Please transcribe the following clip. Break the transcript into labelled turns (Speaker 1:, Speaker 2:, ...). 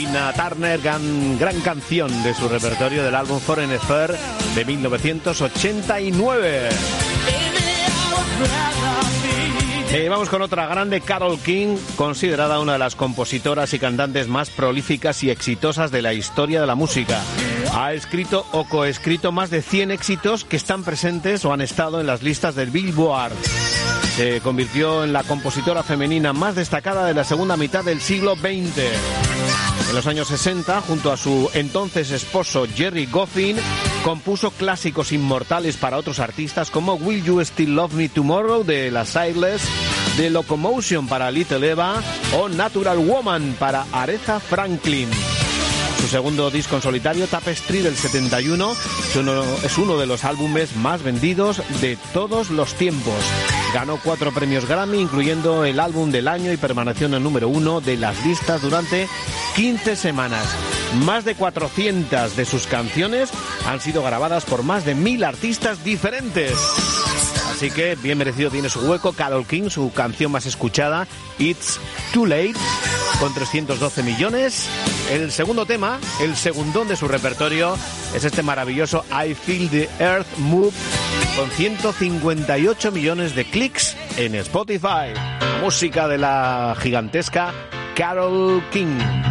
Speaker 1: Tina Turner, gran canción de su repertorio del álbum Foreign Affair de 1989. Vamos con otra grande, Carole King, considerada una de las compositoras y cantantes más prolíficas y exitosas de la historia de la música. Ha escrito o coescrito más de 100 éxitos que están presentes o han estado en las listas del Billboard. Se convirtió en la compositora femenina más destacada de la segunda mitad del siglo XX. En los años 60, junto a su entonces esposo Jerry Goffin, compuso clásicos inmortales para otros artistas como Will You Still Love Me Tomorrow de La Sideless, The Locomotion para Little Eva o Natural Woman para Aretha Franklin. Su segundo disco en solitario, Tapestry del 71, es uno de los álbumes más vendidos de todos los tiempos. Ganó 4 premios Grammy, incluyendo el álbum del año, y permaneció en el número 1 de las listas durante 15 semanas. Más de 400 de sus canciones han sido grabadas por más de 1000 artistas diferentes. Así que bien merecido tiene su hueco Carole King, su canción más escuchada, It's Too Late, con 312 millones. El segundo tema, el segundón de su repertorio, es este maravilloso I Feel the Earth Move, con 158 millones de clics en Spotify. La música de la gigantesca Carole King.